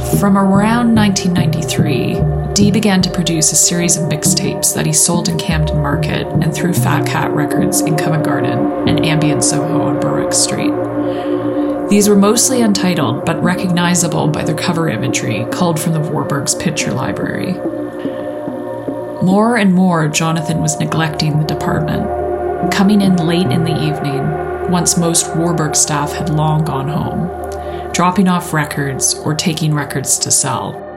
From around 1993, Dee began to produce a series of mixtapes that he sold in Camden Market and through Fat Cat Records in Covent Garden and Ambient Soho on Berwick Street. These were mostly untitled, but recognizable by their cover imagery, culled from the Warburg's picture library. More and more, Jonathan was neglecting the department, coming in late in the evening, once most Warburg staff had long gone home, dropping off records or taking records to sell.